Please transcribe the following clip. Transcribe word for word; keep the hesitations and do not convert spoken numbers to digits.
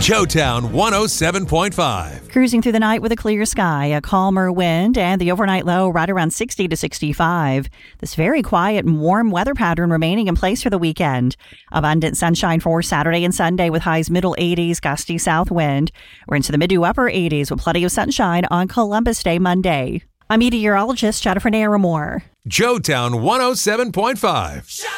Joetown one oh seven point five. Cruising through the night with a clear sky, a calmer wind, and the overnight low right around sixty to sixty-five. This very quiet and warm weather pattern remaining in place for the weekend. Abundant sunshine for Saturday and Sunday with highs middle eighties, gusty south wind. We're into the mid to upper eighties with plenty of sunshine on Columbus Day Monday. I'm meteorologist Jennifer Naramore. Joetown one oh seven point five.